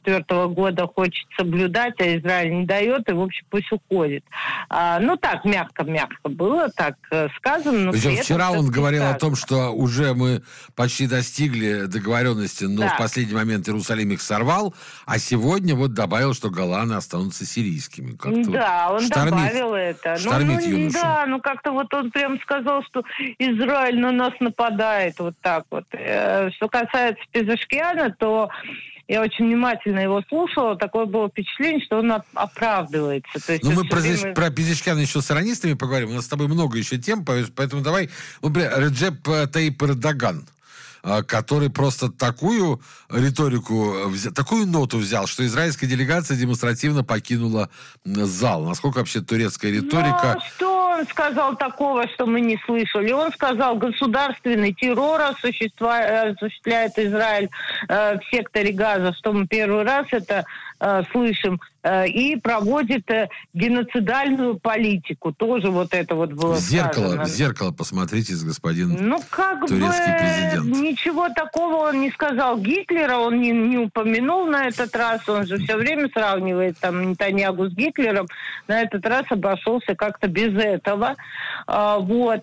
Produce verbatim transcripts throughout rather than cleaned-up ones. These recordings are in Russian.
четвёртого года хочет соблюдать, а Израиль не дает, и, в общем, пусть уходит. А, ну, так, мягко-мягко было, так сказано. Причем вчера он говорил сказано. о том, что уже мы почти достигли договоренности, но да. в последний момент Иерусалим их сорвал, а сегодня вот добавил, что Голаны останутся сирийскими. Как-то да, вот он штормит, добавил это. Штормит ну, ну, да, ну как-то вот он прям сказал, что Израиль на нас нападает, вот так вот. Что касается Пезешкиана, то я очень внимательно его слушала, такое было впечатление, что он оправдывается. То есть ну, мы про, время... про Пезешкиана еще с иранистами поговорим, у нас с тобой много еще тем, поэтому давай, например, Реджеп Таyyip Эрдоган, который просто такую риторику, такую ноту взял, что израильская делегация демонстративно покинула зал. Насколько вообще турецкая риторика... Ну, что он сказал такого, что мы не слышали? Он сказал, государственный террор осуществляет Израиль э, в секторе Газа, что мы первый раз это э, слышим, э, и проводит э, геноцидальную политику. Тоже вот это вот было в зеркало, сказано. В зеркало посмотрите, господин ну, как турецкий бы президент. Ничего такого он не сказал. Гитлера он не, не упомянул на этот раз. Он же все время сравнивает там Нетаньягу с Гитлером. На этот раз обошелся как-то без этого. А, вот.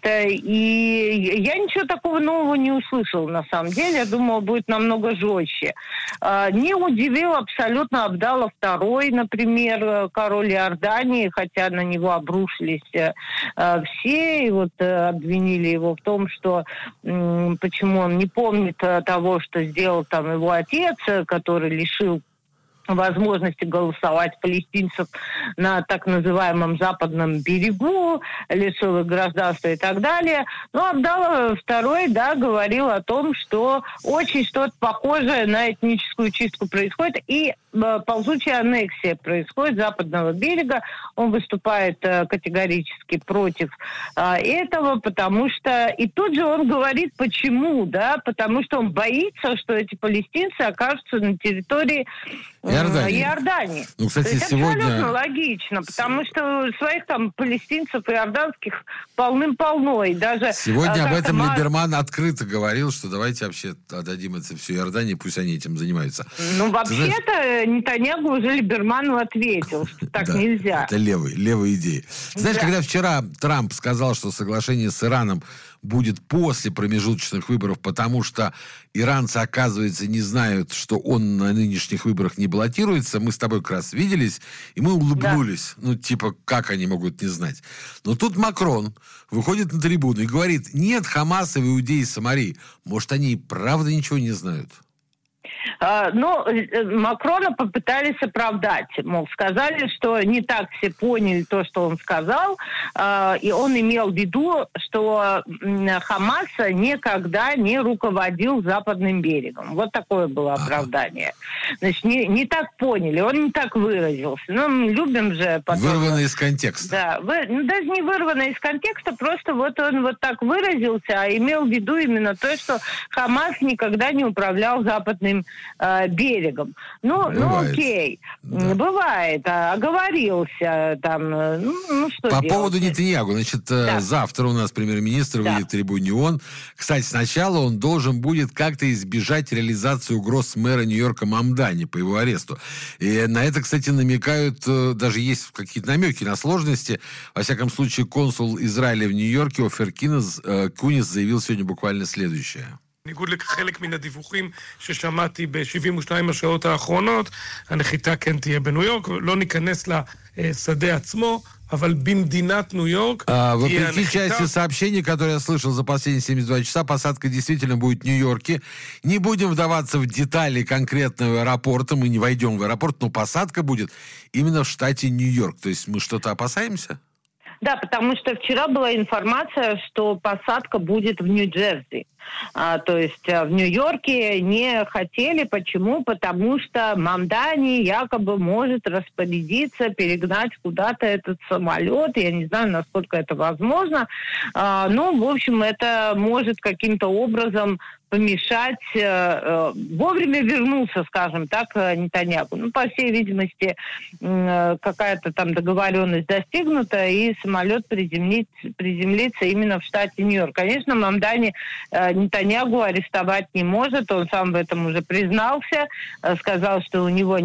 И я ничего такого нового не услышала, на самом деле. Я думала, будет намного жестче. А, не удивил абсолютно Абдалла второй, например, король Иордании, хотя на него обрушились а, все, и вот а, обвинили его в том, что м, почему он не помнит того, что сделал там его отец, который лишил возможности голосовать палестинцев на так называемом западном берегу, лишил их гражданства и так далее. Но Абдалла второй, да, говорил о том, что очень что-то похожее на этническую чистку происходит, и э, ползучая аннексия происходит западного берега. Он выступает э, категорически против э, этого, потому что... И тут же он говорит, почему, да, потому что он боится, что эти палестинцы окажутся на территории Иордании. Иордании. Ну, кстати, То есть сегодня... абсолютно логично, потому что своих там палестинцев иорданских полным-полно. И даже, сегодня об этом Мар... Либерман открыто говорил, что давайте вообще отдадим это все Иордании, пусть они этим занимаются. Ну, вообще-то знаешь... Нетаньягу уже Либерману ответил, что так нельзя. Это левый, левая идея. Знаешь, да. когда вчера Трамп сказал, что соглашение с Ираном будет после промежуточных выборов, потому что иранцы, оказывается, не знают, что он на нынешних выборах не баллотируется. Мы с тобой как раз виделись, и мы улыбнулись. Да. Ну, типа, как они могут не знать? Но тут Макрон выходит на трибуну и говорит, нет Хамаса в Иудее и Самарии. Может, они и правда ничего не знают? Uh, ну, Макрона попытались оправдать. Мол, сказали, что не так все поняли то, что он сказал, uh, и он имел в виду, что uh, Хамас никогда не руководил Западным берегом. Вот такое было оправдание. Значит, не, не так поняли, он не так выразился. Ну, мы любим же... Потом... Вырвано из контекста. Да, вы... ну, даже не вырвано из контекста, просто вот он вот так выразился, а имел в виду именно то, что Хамас никогда не управлял Западным берегом. Ну, ну окей, да. Бывает, оговорился там, ну, ну что По делать? поводу Нетаньягу, значит, да. завтра у нас премьер-министр да. выйдет в трибуне ООН. Кстати, сначала он должен будет как-то избежать реализации угроз мэра Нью-Йорка Мамдани по его аресту. И на это, кстати, намекают, даже есть какие-то намеки на сложности. Во всяком случае, консул Израиля в Нью-Йорке Офер Кинес, Кунис заявил сегодня буквально следующее. בניגוד לחלק מן הדיווחים ששמעתי ב-שבעים ושתיים השעות האחרונות, הנחיתה כן תהיה בניו יורק, לא ניכנס לשדה עצמו, אבל במדינת ניו יורק תהיה הנחיתה. Вопреки части сообщений, которые я слышал за последние семьдесят два часа, посадка действительно будет в Нью-Йорке. Не будем вдаваться в детали конкретного аэропорта, мы не войдем в аэропорт, но посадка будет именно в штате Нью-Йорк. То есть мы что-то опасаемся? Да, потому что вчера была информация, что посадка будет в Нью-Джерси. А, то есть в Нью-Йорке не хотели. Почему? Потому что Мамдани якобы может распорядиться, перегнать куда-то этот самолет. Я не знаю, насколько это возможно. А, ну, в общем, это может каким-то образом помешать, э, э, вовремя вернулся, скажем так, Нетаньягу. Ну, по всей видимости, э, какая-то там договоренность достигнута, и самолет приземлит, приземлится именно в штате Нью-Йорк. Конечно, Мамдани э, Нетаньягу арестовать не может, он сам в этом уже признался, э, сказал, что у него